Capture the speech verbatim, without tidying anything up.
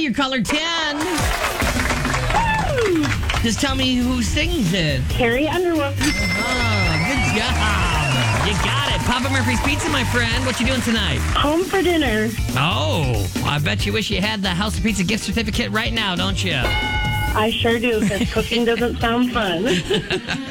You're caller ten. Woo! Just tell me who sings it. Carrie Underwood. Oh, good job. You got it. Papa Murphy's Pizza, my friend. What you doing tonight? Home for dinner. Oh, I bet you wish you had the House of Pizza gift certificate right now, don't you? I sure do, because cooking doesn't sound fun.